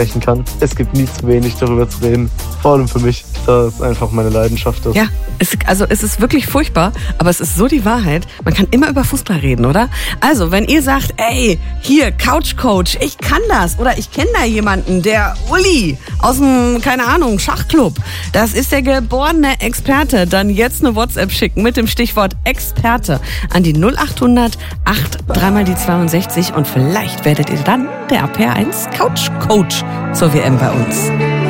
sprechen kann. Es gibt nie zu wenig darüber zu reden. Vor allem für mich, da es einfach meine Leidenschaft ist. Ja, es ist wirklich furchtbar, aber es ist so die Wahrheit. Man kann immer über Fußball reden, oder? Also, wenn ihr sagt, ey, hier, Couch Coach, ich kann das. Oder ich kenne da jemanden, der Uli aus dem, keine Ahnung, Schachclub. Das ist der geborene Experte. Dann jetzt eine WhatsApp schicken mit dem Stichwort Experte an die 0800 8 62 und vielleicht werdet ihr dann der PR1 Couch Coach zur WM bei uns.